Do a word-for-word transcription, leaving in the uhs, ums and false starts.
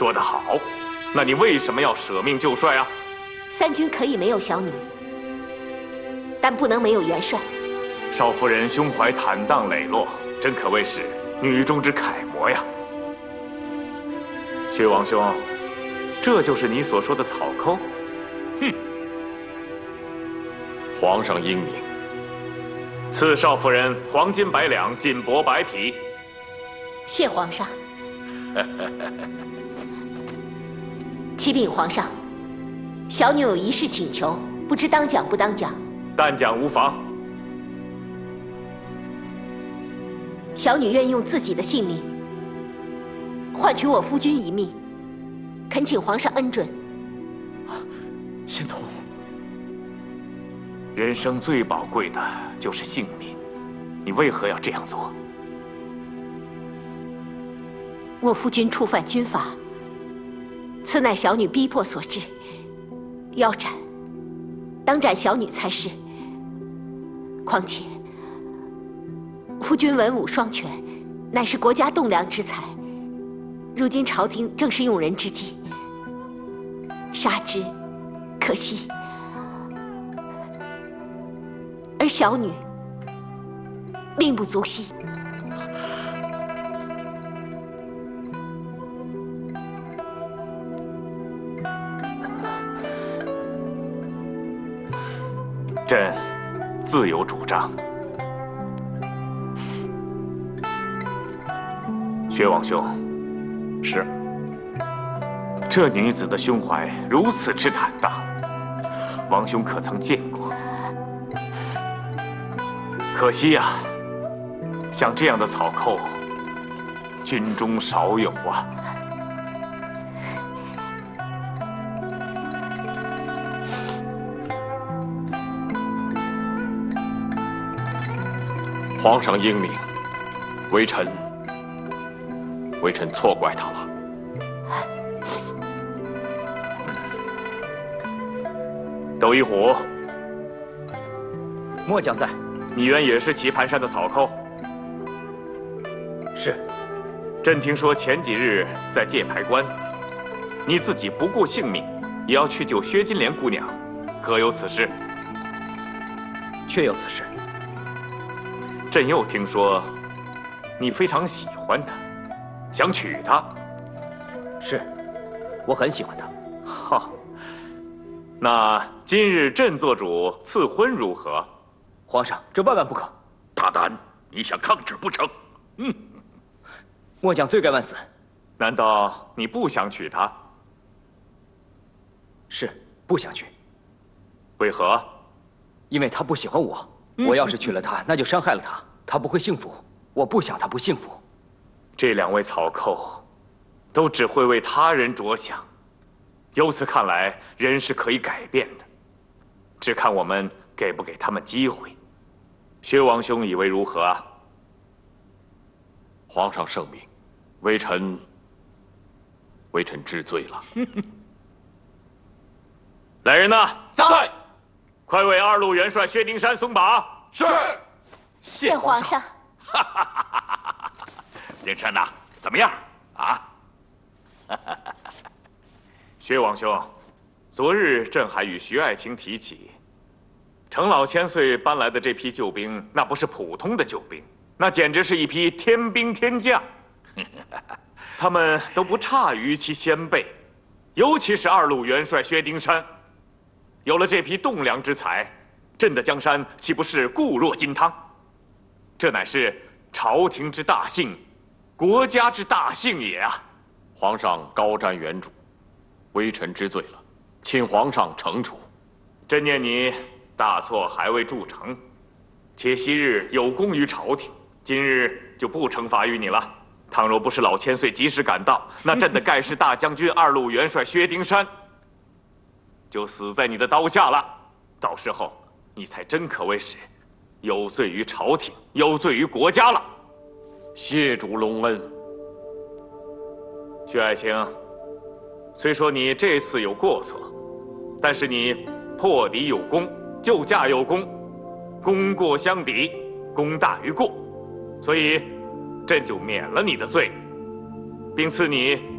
说得好，那你为什么要舍命救帅啊？ 三军可以没有小女，但不能没有元帅。 少夫人胸怀坦荡磊落，真可谓是女中之楷模呀。薛王兄，这就是你所说的草寇？ 哼！皇上英明， 赐少夫人黄金百两，锦帛百匹。 谢皇上。启禀皇上，小女有一事请求，不知当讲不当讲？ 但讲无妨。 小女愿用自己的性命换取我夫君一命，恳请皇上恩准。 仙童， 人生最宝贵的就是性命，你为何要这样做？ 我夫君触犯军法，此乃小女逼迫所致，要斩，当斩小女才是。况且，夫君文武双全，乃是国家栋梁之才。如今朝廷正是用人之际，杀之可惜。而小女命不足惜。 朕自有主张。薛王兄， 是。 这女子的胸怀如此之坦荡，王兄可曾见过？可惜呀、啊，像这样的草寇，军中少有啊。 皇上英明，微臣，微臣错怪他了。 窦一虎， 末将在。 你原也是棋盘山的草寇？ 是。 朕听说前几日在界牌关，你自己不顾性命，也要去救薛金莲姑娘，可有此事？ 确有此事。 朕又听说，你非常喜欢她，想娶她。 是，我很喜欢她。 哈，那今日朕做主赐婚如何？ 皇上，这万万不可！ 大胆，你想抗旨不成？ 嗯，末将罪该万死。 难道你不想娶她？ 是，不想娶。 为何？ 因为她不喜欢我。我要是娶了她，那就伤害了她，她不会幸福。我不想她不幸福。 这两位草寇，都只会为他人着想。由此看来，人是可以改变的，只看我们给不给他们机会。薛王兄以为如何啊？ 皇上圣明，微臣，微臣知罪了。 来人呐！ 在。 快为二路元帅薛丁山松绑。 是。 谢皇上。 丁山呐，怎么样啊？ 薛王兄，昨日朕还与徐爱卿提起，程老千岁搬来的这批救兵，那不是普通的救兵，那简直是一批天兵天将。他们都不差于其先辈，尤其是二路元帅薛丁山。有了这批栋梁之才，朕的江山岂不是固若金汤？这乃是朝廷之大幸，国家之大幸也啊！ 皇上高瞻远瞩，微臣知罪了，请皇上惩处。 朕念你大错还未铸成，且昔日有功于朝廷，今日就不惩罚于你了。倘若不是老千岁及时赶到，那朕的盖世大将军二路元帅薛丁山就死在你的刀下了。到时候你才真可谓是有罪于朝廷，有罪于国家了。 谢主隆恩。 薛爱卿，虽说你这次有过错，但是你破敌有功，救驾有功，功过相抵，功大于过，所以朕就免了你的罪，并赐你